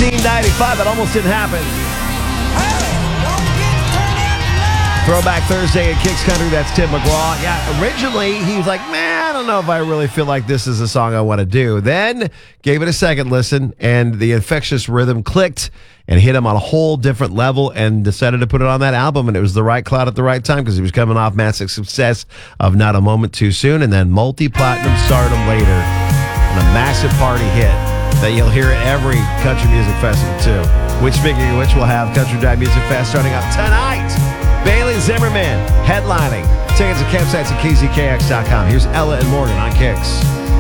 1995. That almost didn't happen. Throwback Thursday at Kicks Country. That's Tim McGraw. Yeah, originally he was like, man, I don't know if I really feel like this is a song I want to do. Then gave it a second listen, and the infectious rhythm clicked and hit him on a whole different level, and decided to put it on that album. And it was the right cloud at the right time because he was coming off massive success of Not a Moment Too Soon, and then multi-platinum stardom later, and a massive party hit that you'll hear at every country music festival too. Which, speaking of which, we'll have Country Drive Music Fest starting up tonight. Bailey Zimmerman headlining. Tickets and campsites at KZKX.com. Here's Ella and Morgan on Kicks.